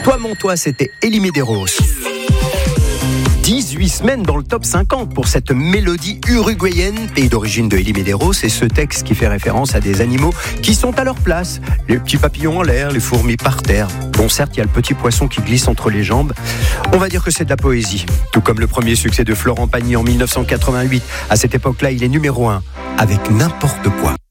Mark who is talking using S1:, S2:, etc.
S1: Toi mon toi, c'était Elie Medeiros. 18 semaines dans le top 50 pour cette mélodie uruguayenne, pays d'origine de Elie Medeiros, et ce texte qui fait référence à des animaux qui sont à leur place. Les petits papillons en l'air, les fourmis par terre. Bon, certes, il y a le petit poisson qui glisse entre les jambes. On va dire que c'est de la poésie. Tout comme le premier succès de Florent Pagny en 1988. À cette époque-là, il est numéro 1 avec N'importe quoi.